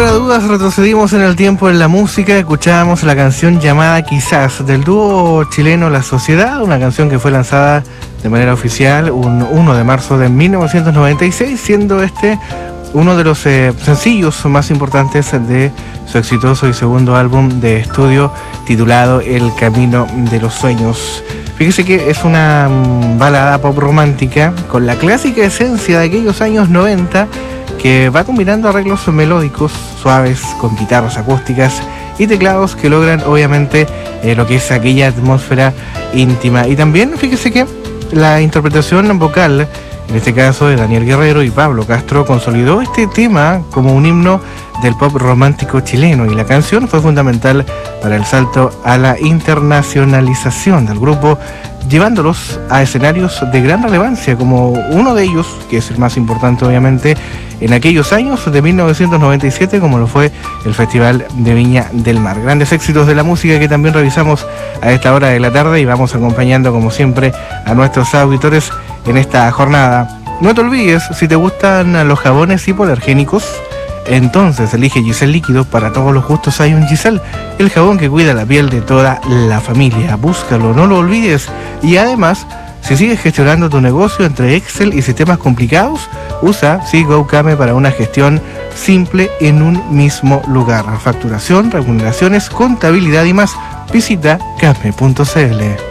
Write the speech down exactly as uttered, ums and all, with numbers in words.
lugar a dudas, retrocedimos en el tiempo en la música. Escuchábamos la canción llamada Quizás del dúo chileno La Sociedad, una canción que fue lanzada de manera oficial un uno de marzo de mil novecientos noventa y seis, siendo este uno de los eh, sencillos más importantes de su exitoso y segundo álbum de estudio titulado El Camino de los Sueños. Fíjese que es una um, balada pop romántica con la clásica esencia de aquellos años noventa, que va combinando arreglos melódicos suaves con guitarras acústicas y teclados que logran obviamente eh, lo que es aquella atmósfera íntima. Y también fíjese que la interpretación vocal, en este caso de Daniel Guerrero y Pablo Castro, consolidó este tema como un himno del pop romántico chileno, y la canción fue fundamental para el salto a la internacionalización del grupo, llevándolos a escenarios de gran relevancia, como uno de ellos, que es el más importante obviamente, en aquellos años de mil novecientos noventa y siete, como lo fue el Festival de Viña del Mar. Grandes éxitos de la música que también revisamos a esta hora de la tarde, y vamos acompañando como siempre a nuestros auditores en esta jornada. No te olvides, si te gustan los jabones hipoalergénicos, entonces elige Giselle Líquido. Para todos los gustos hay un Giselle, el jabón que cuida la piel de toda la familia. Búscalo, no lo olvides. Y además, si sigues gestionando tu negocio entre Excel y sistemas complicados, usa GoCame para una gestión simple en un mismo lugar. Facturación, remuneraciones, contabilidad y más. Visita came punto c l.